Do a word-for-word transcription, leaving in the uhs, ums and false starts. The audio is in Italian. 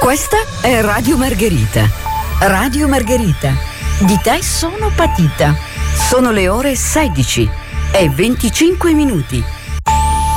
Questa è Radio Margherita. Radio Margherita. Di te sono patita. Sono le ore sedici e venticinque minuti.